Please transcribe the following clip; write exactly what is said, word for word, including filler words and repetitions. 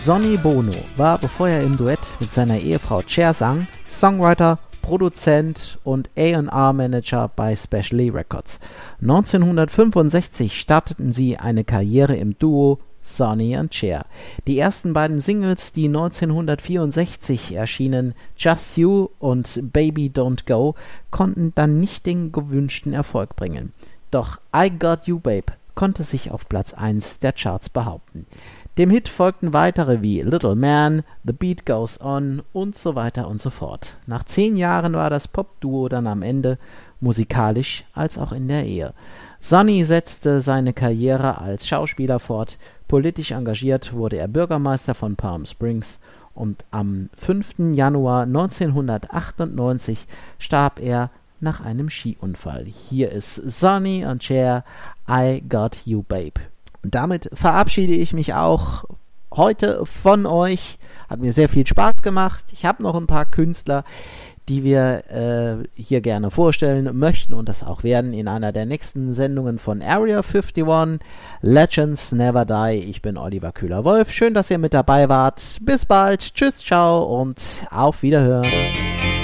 Sonny Bono war, bevor er im Duett mit seiner Ehefrau Cher sang, Songwriter, Produzent und A und R-Manager bei Special Lee Records. neunzehnhundertfünfundsechzig starteten sie eine Karriere im Duo Sonny und Cher. Die ersten beiden Singles, die neunzehnhundertvierundsechzig erschienen, Just You und Baby Don't Go, konnten dann nicht den gewünschten Erfolg bringen. Doch I Got You Babe konnte sich auf Platz eins der Charts behaupten. Dem Hit folgten weitere wie Little Man, The Beat Goes On und so weiter und so fort. Nach zehn Jahren war das Popduo dann am Ende, musikalisch als auch in der Ehe. Sonny setzte seine Karriere als Schauspieler fort, politisch engagiert wurde er Bürgermeister von Palm Springs und am fünften Januar neunzehnhundertachtundneunzig starb er nach einem Skiunfall. Hier ist Sonny und Cher, I Got You Babe. Und damit verabschiede ich mich auch heute von euch. Hat mir sehr viel Spaß gemacht. Ich habe noch ein paar Künstler, die wir äh, hier gerne vorstellen möchten und das auch werden in einer der nächsten Sendungen von Area einundfünfzig. Legends Never Die. Ich bin Oliver Kühler-Wolf. Schön, dass ihr mit dabei wart. Bis bald. Tschüss, ciao und auf Wiederhören.